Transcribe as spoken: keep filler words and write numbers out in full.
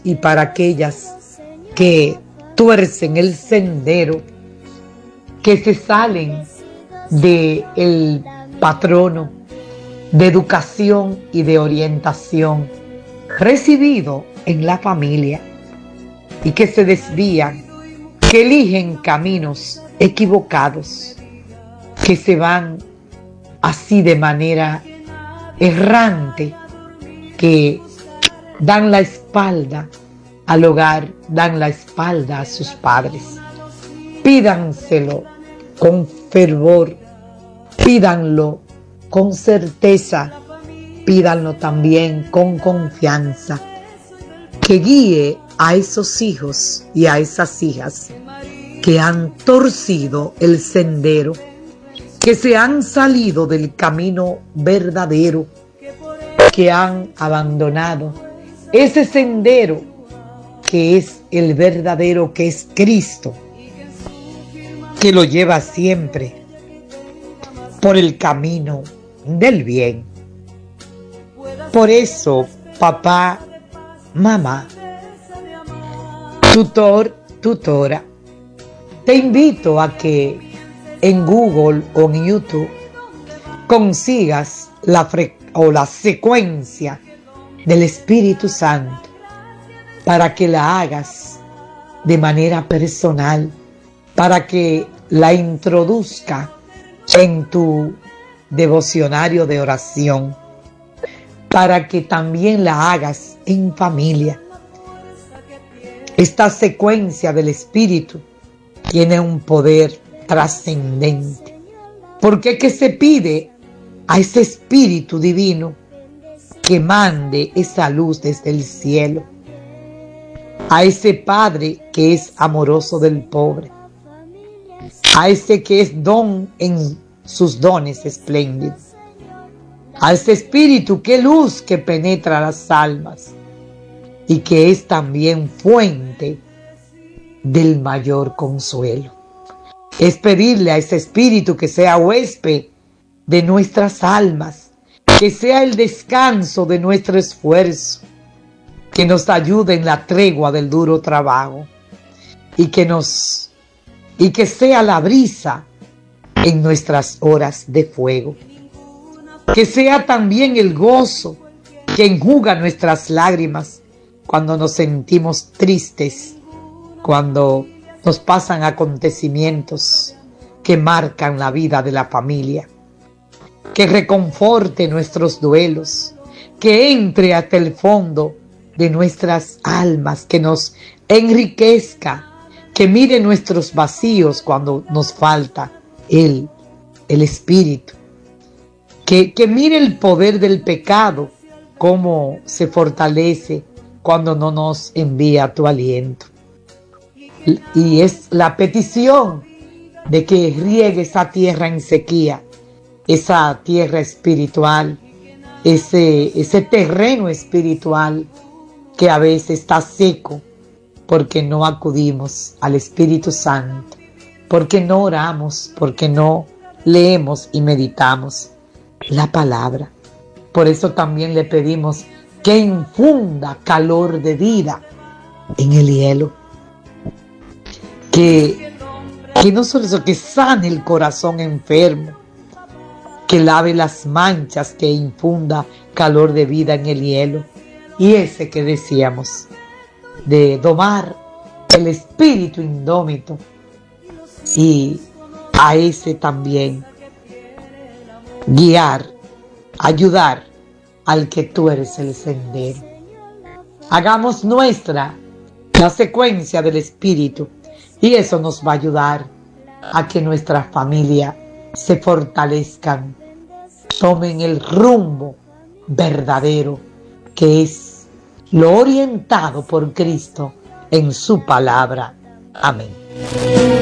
y para aquellas que tuercen el sendero, que se salen del patrono de educación y de orientación recibido en la familia y que se desvían, que eligen caminos equivocados, que se van así de manera errante, que dan la espalda al hogar, dan la espalda a sus padres. Pídanselo con fervor, pídanlo con certeza, pídanlo también con confianza, que guíe a esos hijos y a esas hijas que han torcido el sendero, que se han salido del camino verdadero, que han abandonado ese sendero que es el verdadero, que es Cristo, que lo lleva siempre por el camino del bien. Por eso, papá, mamá, tutor, tutora, te invito a que en Google o en YouTube consigas la, fre- o la secuencia del Espíritu Santo para que la hagas de manera personal, para que la introduzca en tu devocionario de oración, para que también la hagas en familia. Esta secuencia del Espíritu tiene un poder trascendente, porque es que se pide a ese Espíritu Divino que mande esa luz desde el cielo, a ese Padre que es amoroso del pobre, a ese que es don en sus dones espléndidos, a ese Espíritu que luz que penetra las almas y que es también fuente del mayor consuelo. Es pedirle a ese Espíritu que sea huésped de nuestras almas, que sea el descanso de nuestro esfuerzo, que nos ayude en la tregua del duro trabajo y que nos y que sea la brisa en nuestras horas de fuego, que sea también el gozo que enjuga nuestras lágrimas cuando nos sentimos tristes, cuando nos pasan acontecimientos que marcan la vida de la familia, que reconforte nuestros duelos, que entre hasta el fondo de nuestras almas, que nos enriquezca, que mire nuestros vacíos cuando nos falta el, el Espíritu, que, que mire el poder del pecado, cómo se fortalece cuando no nos envía tu aliento. Y es la petición de que riegue esa tierra en sequía, esa tierra espiritual, ese, ese terreno espiritual que a veces está seco porque no acudimos al Espíritu Santo, porque no oramos, porque no leemos y meditamos la palabra. Por eso también le pedimos que infunda calor de vida en el hielo, que, que no solo eso, que sane el corazón enfermo, que lave las manchas, que infunda calor de vida en el hielo. Y ese que decíamos, de domar el espíritu indómito, y a ese también guiar, ayudar al que tú eres el sendero. Hagamos nuestra la secuencia del Espíritu y eso nos va a ayudar a que nuestra familia se fortalezcan, tomen el rumbo verdadero que es lo orientado por Cristo en su palabra. Amén.